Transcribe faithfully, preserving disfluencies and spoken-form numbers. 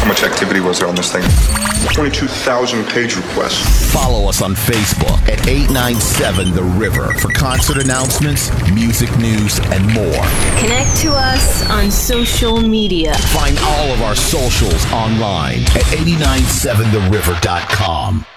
much activity was there on this thing? twenty-two thousand page requests. Follow us on Facebook at eight nine seven The River for concert announcements, music news, and more. Connect to us on social media. Find all of our socials online at eight nine seven the river dot com.